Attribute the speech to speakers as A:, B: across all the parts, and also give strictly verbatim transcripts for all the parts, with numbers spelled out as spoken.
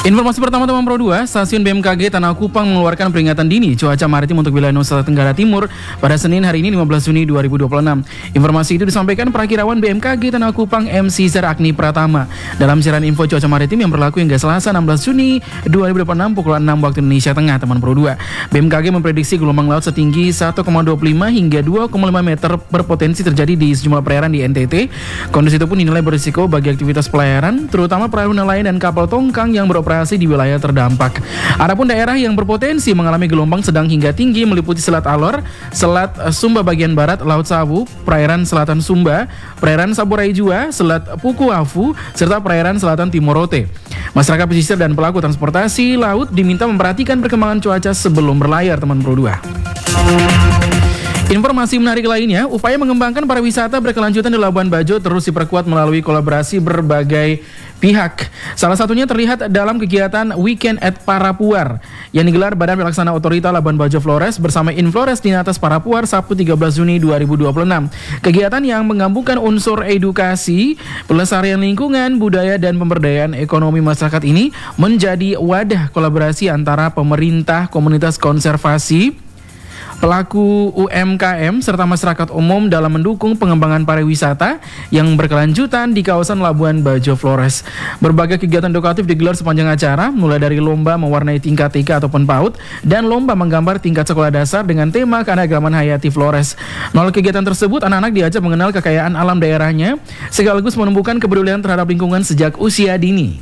A: Informasi pertama teman Pro dua, Stasiun B M K G Tanah Kupang mengeluarkan peringatan dini cuaca maritim untuk wilayah Nusa Tenggara Timur pada Senin hari ini lima belas Juni dua ribu dua puluh enam. Informasi itu disampaikan Prakirawan B M K G Tanah Kupang M C Zar Agni Pratama dalam siaran info cuaca maritim yang berlaku hingga Selasa enam belas Juni dua ribu dua puluh enam pukul enam waktu Indonesia Tengah teman Pro dua. B M K G memprediksi gelombang laut setinggi satu koma dua puluh lima hingga dua koma lima meter berpotensi terjadi di sejumlah perairan di N T T. Kondisi itu pun dinilai berisiko bagi aktivitas pelayaran, terutama perahu nelayan dan kapal tongkang yang beroperasi di wilayah terdampak. Adapun daerah yang berpotensi mengalami gelombang sedang hingga tinggi meliputi Selat Alor, Selat Sumba bagian barat, Laut Sawu, perairan selatan Sumba, perairan Saburai Jua, Selat Pukuafu, serta perairan selatan Timorote. Masyarakat pesisir dan pelaku transportasi laut diminta memperhatikan perkembangan cuaca sebelum berlayar teman Pro dua. Informasi menarik lainnya, upaya mengembangkan pariwisata berkelanjutan di Labuan Bajo terus diperkuat melalui kolaborasi berbagai pihak. Salah satunya terlihat dalam kegiatan Weekend at Parapuar yang digelar Badan Pelaksana Otorita Labuan Bajo Flores bersama Inflores Dinatas Parapuar Sabtu tiga belas Juni dua ribu dua puluh enam. Kegiatan yang menggabungkan unsur edukasi, pelestarian lingkungan, budaya, dan pemberdayaan ekonomi masyarakat ini menjadi wadah kolaborasi antara pemerintah, komunitas konservasi, pelaku U M K M, serta masyarakat umum dalam mendukung pengembangan pariwisata yang berkelanjutan di kawasan Labuan Bajo Flores. Berbagai kegiatan edukatif digelar sepanjang acara, mulai dari lomba mewarnai tingkat T K ataupun PAUD dan lomba menggambar tingkat sekolah dasar dengan tema keanekaragaman hayati Flores. Melalui kegiatan tersebut, anak-anak diajak mengenal kekayaan alam daerahnya sekaligus menumbuhkan kepedulian terhadap lingkungan sejak usia dini.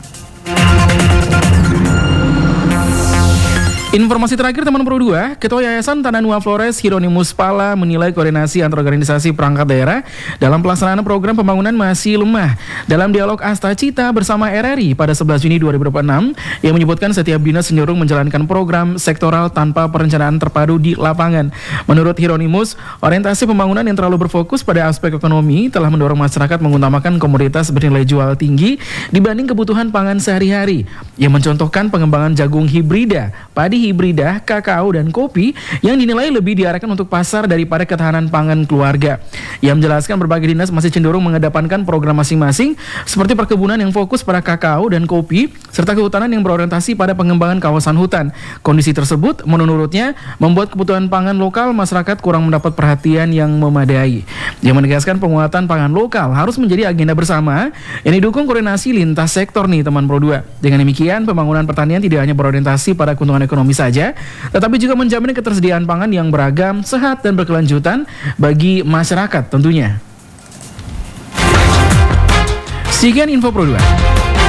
A: Informasi terakhir teman Pro dua, Ketua Yayasan Tanah Nuwa Flores Hieronymus Pala menilai koordinasi antar organisasi perangkat daerah dalam pelaksanaan program pembangunan masih lemah. Dalam dialog Asta Cita bersama R R I pada sebelas Juni dua ribu dua puluh enam, yang menyebutkan setiap dinas cenderung menjalankan program sektoral tanpa perencanaan terpadu di lapangan. Menurut Hieronymus, orientasi pembangunan yang terlalu berfokus pada aspek ekonomi telah mendorong masyarakat mengutamakan komoditas bernilai jual tinggi dibanding kebutuhan pangan sehari-hari, yang mencontohkan pengembangan jagung hibrida, padi hibrida, kakao, dan kopi yang dinilai lebih diarahkan untuk pasar daripada ketahanan pangan keluarga. Ia menjelaskan berbagai dinas masih cenderung mengedepankan program masing-masing seperti perkebunan yang fokus pada kakao dan kopi, serta kehutanan yang berorientasi pada pengembangan kawasan hutan. Kondisi tersebut menurutnya membuat kebutuhan pangan lokal masyarakat kurang mendapat perhatian yang memadai. Dia menegaskan penguatan pangan lokal harus menjadi agenda bersama yang didukung koordinasi lintas sektor nih teman Pro dua. Dengan demikian, pembangunan pertanian tidak hanya berorientasi pada keuntungan ekonomi saja, tetapi juga menjamin ketersediaan pangan yang beragam, sehat, dan berkelanjutan bagi masyarakat tentunya. Sekian info Pro dua.